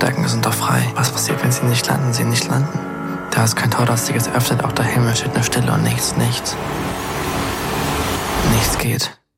Triebwerken sind doch frei. Was passiert, wenn sie nicht landen? Sie nicht landen. Da ist kein Tor, das sich jetzt öffnet, auch der Himmel steht nur Stille und nichts. Nichts geht.